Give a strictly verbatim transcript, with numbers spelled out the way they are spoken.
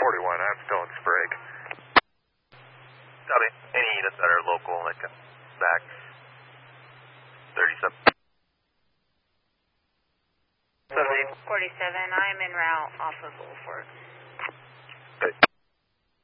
forty-one, I'm still in Sprague. Copy. Any units that are local, like back thirty-seven. forty-seven, I'm en route off of Wolford. Okay.